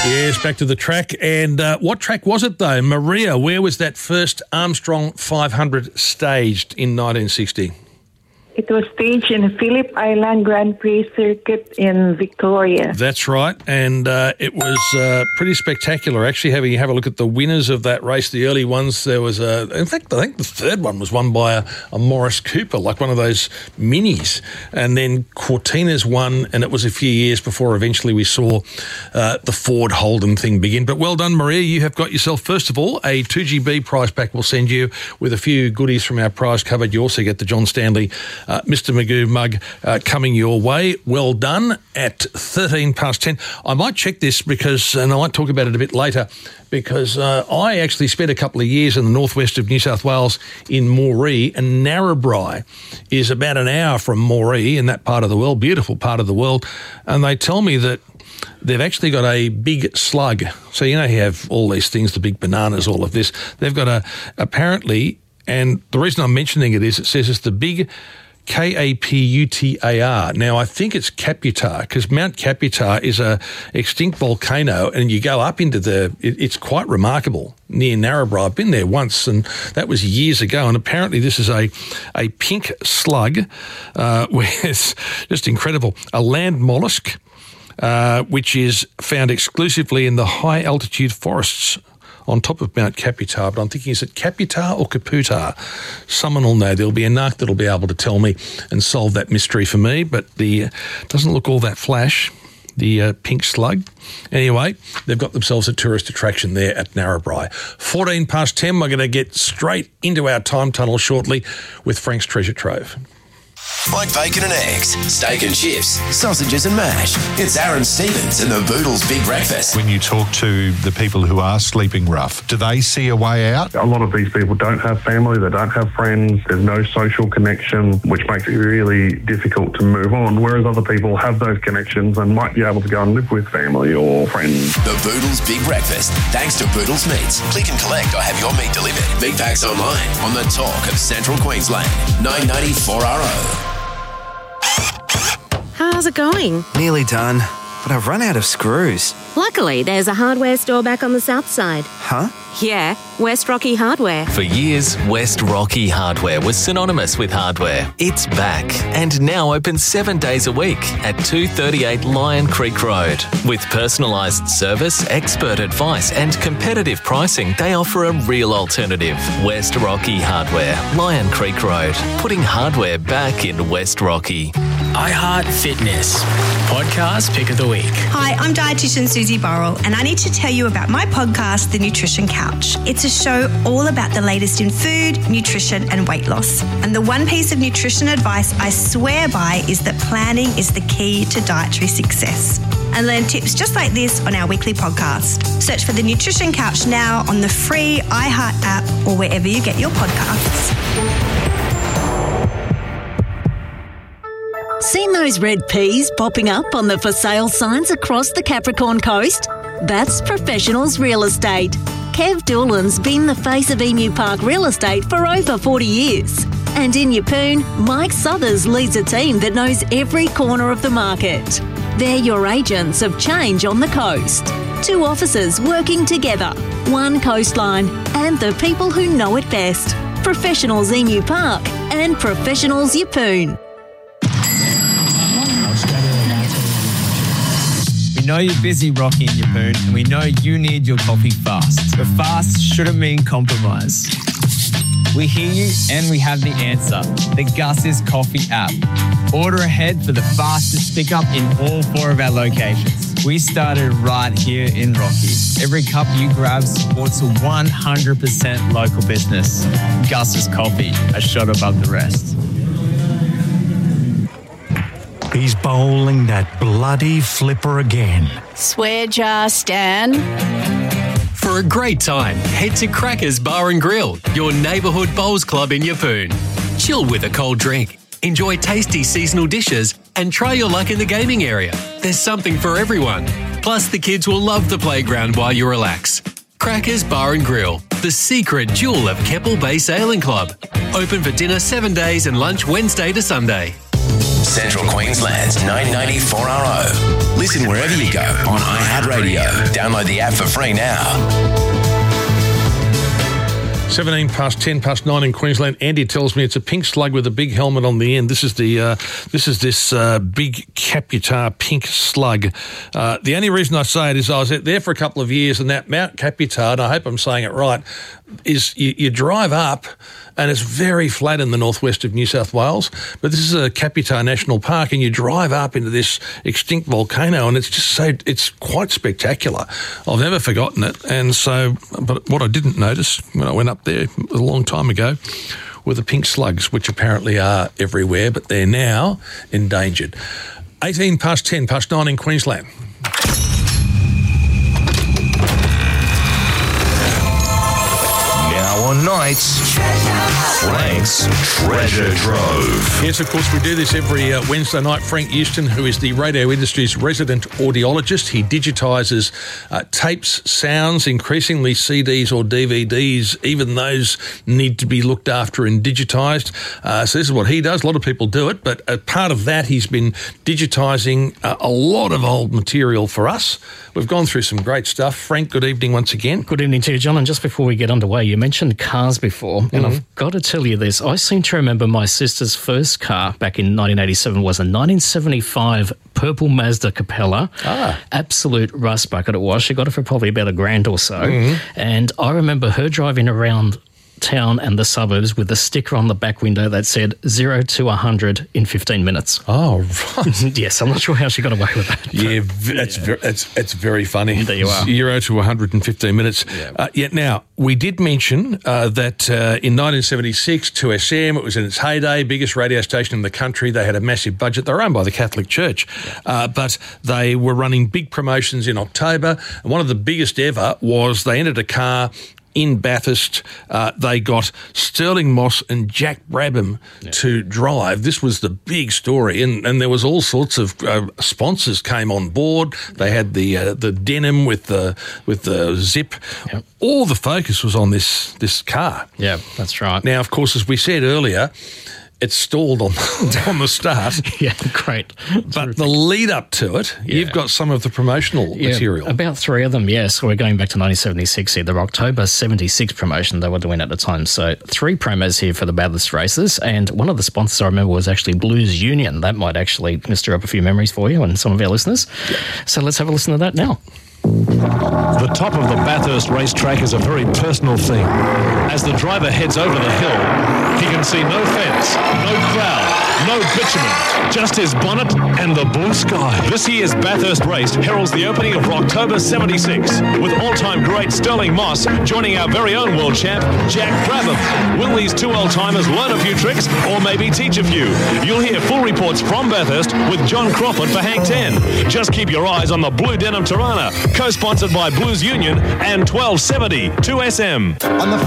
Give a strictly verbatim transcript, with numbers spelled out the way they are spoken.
Yes, back to the track. And uh, what track was it, though? Maria, where was that first Armstrong five hundred staged in nineteen sixty? It was staged in the Phillip Island Grand Prix circuit in Victoria. That's right, and uh, it was uh, pretty spectacular. Actually, having you have a look at the winners of that race, the early ones, there was a. In fact, I think the third one was won by a, a Morris Cooper, like one of those minis, and then Cortinas won, and it was a few years before eventually we saw uh, the Ford Holden thing begin. But well done, Maria. You have got yourself, first of all, a two G B prize pack. We'll send you with a few goodies from our prize cupboard. You also get the John Stanley Uh, Mister Magoo mug uh, coming your way. Well done at thirteen past ten. I might check this because, and I might talk about it a bit later, because uh, I actually spent a couple of years in the northwest of New South Wales in Moree, and Narrabri is about an hour from Moree in that part of the world, beautiful part of the world, and they tell me that they've actually got a big slug. So you know you have all these things, the big bananas, all of this. They've got a, apparently, and the reason I'm mentioning it is it says it's the big K A P U T A R. Now, I think it's Caputar, because Mount Caputar is a extinct volcano, and you go up into the... It, it's quite remarkable near Narrabri. I've been there once, and that was years ago, and apparently this is a, a pink slug, uh, where it's just incredible. A land mollusk, uh, which is found exclusively in the high-altitude forests on top of Mount Caputar, but I'm thinking, is it Caputar or Caputar? Someone will know. There'll be a narc that'll be able to tell me and solve that mystery for me, but the uh, doesn't look all that flash, the uh, pink slug. Anyway, they've got themselves a tourist attraction there at Narrabri. fourteen past ten, we're going to get straight into our time tunnel shortly with Frank's Treasure Trove. Like bacon and eggs, steak and chips, sausages and mash. It's Aaron Stevens and the Boodles Big Breakfast. When you talk to the people who are sleeping rough, do they see a way out? A lot of these people don't have family, they don't have friends, there's no social connection, which makes it really difficult to move on, whereas other people have those connections and might be able to go and live with family or friends. The Boodles Big Breakfast, thanks to Boodles Meats. Click and collect or have your meat delivered. Big packs online on the talk of Central Queensland. nine ninety-four R O. How's it going? Nearly done, but I've run out of screws. Luckily, there's a hardware store back on the south side. Huh? Yeah, West Rocky Hardware. For years, West Rocky Hardware was synonymous with hardware. It's back and now open seven days a week at two thirty-eight Lion Creek Road. With personalised service, expert advice and competitive pricing, they offer a real alternative. West Rocky Hardware, Lion Creek Road, putting hardware back in West Rocky. iHeart Fitness, podcast pick of the week. Hi, I'm dietitian Susie Burrell, and I need to tell you about my podcast, The Nutrition Couch. It's a show all about the latest in food, nutrition, and weight loss. And the one piece of nutrition advice I swear by is that planning is the key to dietary success. And learn tips just like this on our weekly podcast. Search for The Nutrition Couch now on the free iHeart app or wherever you get your podcasts. Seen those red peas popping up on the for sale signs across the Capricorn coast? That's Professionals Real Estate. Kev Doolan's been the face of Emu Park Real Estate for over forty years. And in Yeppoon, Mike Southers leads a team that knows every corner of the market. They're your agents of change on the coast. Two offices working together, one coastline, and the people who know it best. Professionals Emu Park and Professionals Yeppoon. We know you're busy, Rocky and Yeppoon, and we know you need your coffee fast. But fast shouldn't mean compromise. We hear you and we have the answer. The Gus's Coffee app. Order ahead for the fastest pickup in all four of our locations. We started right here in Rocky. Every cup you grab supports a one hundred percent local business. Gus's Coffee, a shot above the rest. He's bowling that bloody flipper again. Swear jar, Stan. For a great time, head to Crackers Bar and Grill, your neighbourhood bowls club in Yeppoon. Chill with a cold drink, enjoy tasty seasonal dishes, and try your luck in the gaming area. There's something for everyone. Plus, the kids will love the playground while you relax. Crackers Bar and Grill, the secret jewel of Keppel Bay Sailing Club. Open for dinner seven days and lunch Wednesday to Sunday. Central Queensland's nine ninety-four R O. Listen wherever you go on iHeartRadio. Download the app for free now. seventeen past ten past nine in Queensland. Andy tells me it's a pink slug with a big helmet on the end. This is the uh, this is this uh, big Caputar pink slug. Uh, the only reason I say it is I was there for a couple of years, and that Mount Caputar, and I hope I'm saying it right, is you, you drive up and it's very flat in the northwest of New South Wales, but this is a Caputar National Park, and you drive up into this extinct volcano, and it's just so, it's quite spectacular. I've never forgotten it, and so, but what I didn't notice when I went up there a long time ago were the pink slugs, which apparently are everywhere, but they're now endangered. eighteen past ten past nine in Queensland. Now on nights, Frank's Treasure Trove. Yes, of course, we do this every uh, Wednesday night. Frank Houston, who is the radio industry's resident audiologist, he digitises uh, tapes, sounds, increasingly C Ds or D V Ds. Even those need to be looked after and digitised. Uh, so this is what he does. A lot of people do it, but a part of that, he's been digitising uh, a lot of old material for us. We've gone through some great stuff. Frank, good evening once again. Good evening to you, John. And just before we get underway, you mentioned cars before, and Mm-hmm. I've got to tell you this. I seem to remember my sister's first car back in nineteen eighty-seven was a nineteen seventy-five purple Mazda Capella. Ah. Absolute rust bucket it was. She got it for probably about a grand or so. Mhm. And I remember her driving around town and the suburbs with a sticker on the back window that said zero to one hundred in fifteen minutes. Oh, right. Yes, I'm not sure how she got away with that. Yeah, v- that's Yeah. very, that's it's very funny. There you are. Zero to one hundred fifteen minutes. Yeah. Uh, yeah. Now we did mention uh, that uh, in nineteen seventy-six, two S M, it was in its heyday, biggest radio station in the country. They had a massive budget. They were owned by the Catholic Church, uh, but they were running big promotions in October. And one of the biggest ever was they entered a car in Bathurst. Uh, they got Sterling Moss and Jack Brabham yeah. to drive. This was the big story, and, and there was all sorts of uh, sponsors came on board. They had the uh, the denim with the with the zip. Yep. All the focus was on this this car. Yeah, that's right. Now, of course, as we said earlier, it stalled on on the start. Yeah, great. But the lead up to it, yeah. you've got some of the promotional yeah, material. About three of them, yes. So we're going back to nineteen seventy-six here, the October seventy-six promotion they were doing at the time. So three promos here for the Bathurst races, and one of the sponsors I remember was actually Blues Union. That might actually stir up a few memories for you and some of our listeners. Yeah. So let's have a listen to that now. The top of the Bathurst racetrack is a very personal thing. As the driver heads over the hill, he can see no fence, no crowd, no bitumen, just his bonnet and the blue sky. This year's Bathurst race heralds the opening of October seventy-six, with all-time great Sterling Moss joining our very own world champ, Jack Brabham. Will these two old-timers learn a few tricks or maybe teach a few? You'll hear full reports from Bathurst with John Crawford for Hang ten. Just keep your eyes on the Blue Denim Tirana, co-sponsored by Blues Union and twelve seventy two S M. On the